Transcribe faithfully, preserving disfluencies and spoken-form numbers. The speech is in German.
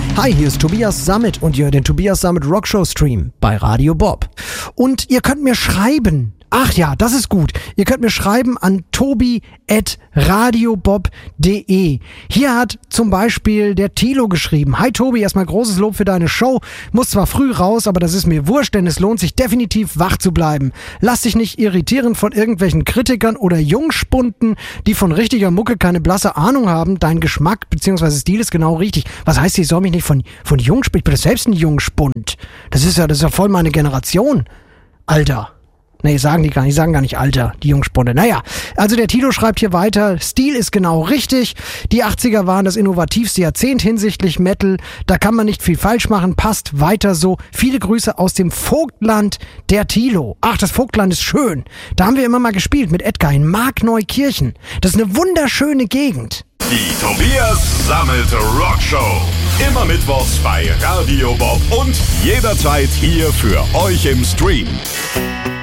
Hi, hier ist Tobias Sammet und ihr hört den Tobias Sammet Rockshow Stream bei Radio Bob. Und ihr könnt mir schreiben. Ach ja, das ist gut. Ihr könnt mir schreiben an tobi at radiobob punkt de. Hier hat zum Beispiel der Thilo geschrieben. Hi Tobi, erstmal großes Lob für deine Show. Muss zwar früh raus, aber das ist mir wurscht, denn es lohnt sich definitiv wach zu bleiben. Lass dich nicht irritieren von irgendwelchen Kritikern oder Jungspunden, die von richtiger Mucke keine blasse Ahnung haben. Dein Geschmack bzw. Stil ist genau richtig. Was heißt, ich soll mich nicht von, von Jungspund, ich bin selbst ein Jungspund. Das ist ja, das ist ja voll meine Generation. Alter. Nee, sagen die gar nicht, sagen gar nicht Alter, die Jungspunde. Naja, also der Tilo schreibt hier weiter, Stil ist genau richtig. Die achtziger waren das innovativste Jahrzehnt hinsichtlich Metal. Da kann man nicht viel falsch machen, passt weiter so. Viele Grüße aus dem Vogtland, der Tilo. Ach, das Vogtland ist schön. Da haben wir immer mal gespielt mit Edgar in Markneukirchen. Das ist eine wunderschöne Gegend. Die Tobias Sammet Rockshow. Immer mittwochs bei Radio Bob und jederzeit hier für euch im Stream.